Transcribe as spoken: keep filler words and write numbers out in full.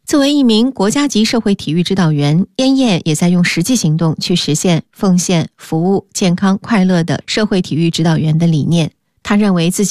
作为一名国家级社会体育指导员，燕燕也在用实际行动去实现奉献、服务、健康、快乐的社会体育指导员的理念。她认为自己